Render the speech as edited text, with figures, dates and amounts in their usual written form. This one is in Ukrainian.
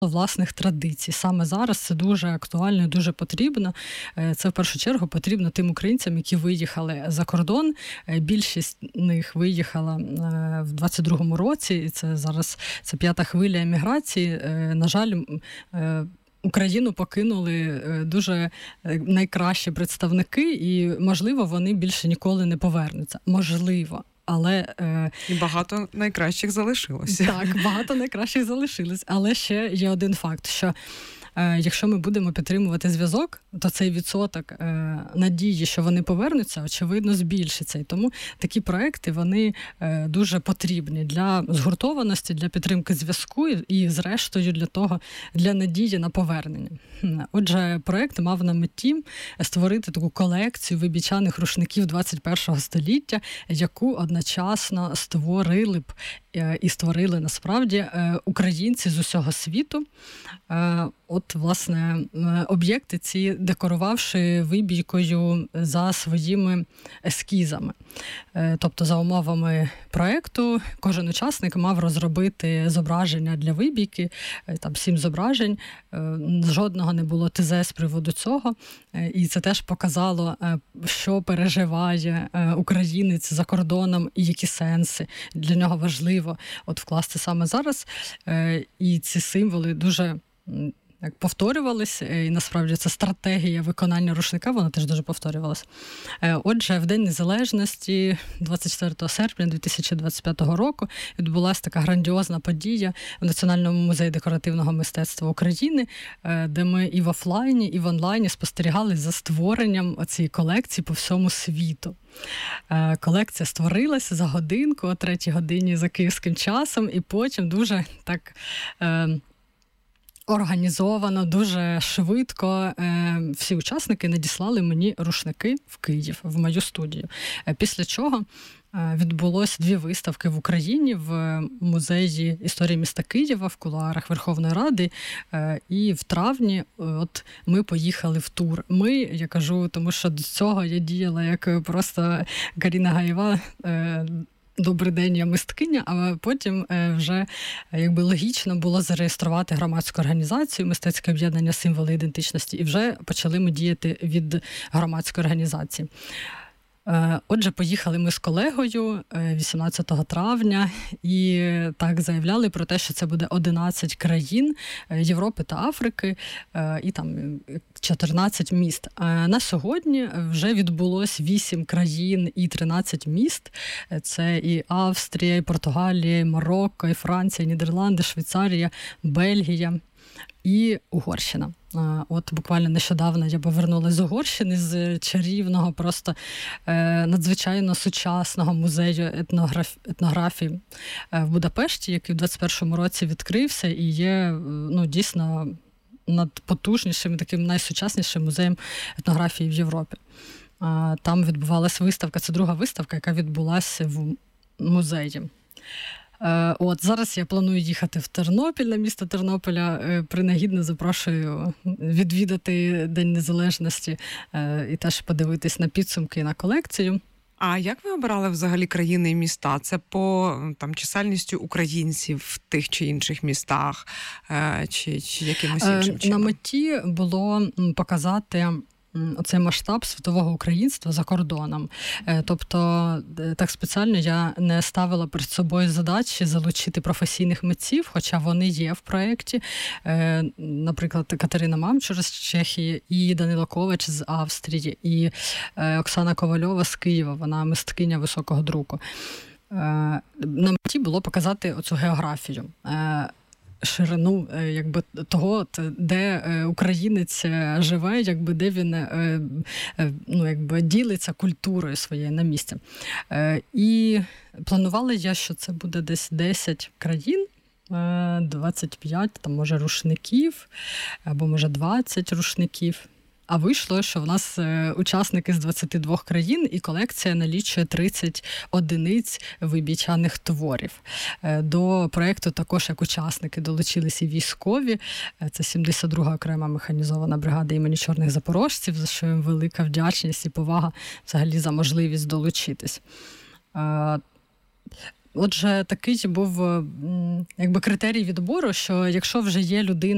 власних традицій. Саме зараз це дуже актуально і дуже потрібно. Це в першу чергу потрібно тим українцям, які виїхали за кордон. Більшість них виїхала в 22-му році, і це зараз це 5-та хвиля еміграції. На жаль, Україну покинули дуже найкращі представники, і, можливо, вони більше ніколи не повернуться. Можливо. Але і багато найкращих залишилося. Так, багато найкращих залишилось. Але ще є один факт, що якщо ми будемо підтримувати зв'язок, то цей відсоток надії, що вони повернуться, очевидно, збільшиться. І тому такі проекти, вони дуже потрібні для згуртованості, для підтримки зв'язку і, зрештою, для надії на повернення. Отже, проект мав на меті створити таку колекцію вибічаних рушників 21-го століття, яку одночасно створили насправді українці з усього світу. От, власне, об'єкти ці декорувавши вибійкою за своїми ескізами. Тобто, за умовами проєкту, кожен учасник мав розробити зображення для вибійки, там 7 зображень, жодного не було ТЗ з приводу цього, і це теж показало, що переживає українець за кордоном і які сенси для нього важливо от вкласти саме зараз. І ці символи дуже повторювалися, і насправді це стратегія виконання рушника, вона теж дуже повторювалася. Отже, в День Незалежності, 24 серпня 2025 року, відбулася така грандіозна подія в Національному музеї декоративного мистецтва України, де ми і в офлайні, і в онлайні спостерігали за створенням цієї колекції по всьому світу. Колекція створилася за годинку, о 3-й годині за київським часом, і потім дуже так організовано, дуже швидко всі учасники надіслали мені рушники в Київ, в мою студію. Після чого відбулось 2 виставки в Україні, в музеї історії міста Києва, в кулуарах Верховної Ради. І в травні от ми поїхали в тур. Я кажу, тому що до цього я діяла як просто Каріна Гаєва, «Добрий день, я мисткиня», а потім вже логічно було зареєструвати громадську організацію «Мистецьке об'єднання Символи ідентичності», і вже почали ми діяти від громадської організації. Отже, поїхали ми з колегою 18 травня і так заявляли про те, що це буде 11 країн Європи та Африки і там 14 міст. На сьогодні вже відбулось 8 країн і 13 міст. Це і Австрія, і Португалія, і Марокко, і Франція, і Нідерланди, Швейцарія, Бельгія і Угорщина. От буквально нещодавно я повернулася з Угорщини, з чарівного, просто надзвичайно сучасного музею етнографії в Будапешті, який в 21-му році відкрився і є дійсно надпотужнішим, таким найсучаснішим музеєм етнографії в Європі. Там відбувалася виставка, це друга виставка, яка відбулася в музеї. От зараз я планую їхати в Тернопіль, на місто Тернополя. Принагідно запрошую відвідати День Незалежності і теж подивитись на підсумки, на колекцію. А як ви обирали взагалі країни і міста? Це по чисельністю українців в тих чи інших містах, чи якимось іншим чином? На меті було показати оцей масштаб світового українства за кордоном. Тобто, так спеціально я не ставила перед собою задачі залучити професійних митців, хоча вони є в проєкті. Наприклад, Катерина Мамчур з Чехії, і Данило Ковач з Австрії, і Оксана Ковальова з Києва, вона мисткиня високого друку. На меті було показати оцю географію. Ширину того, де українець живе, де він ділиться культурою своєю на місці. І планувала я, що це буде десь 10 країн, 25, там, може, рушників, або, може, 20 рушників. А вийшло, що в нас учасники з 22 країн, і колекція налічує 30 одиниць вибічаних творів. До проєкту також як учасники долучилися і військові. Це 72-га окрема механізована бригада імені Чорних Запорожців, за що їм велика вдячність і повага взагалі за можливість долучитись. Отже, такий був критерій відбору, що якщо вже є людина,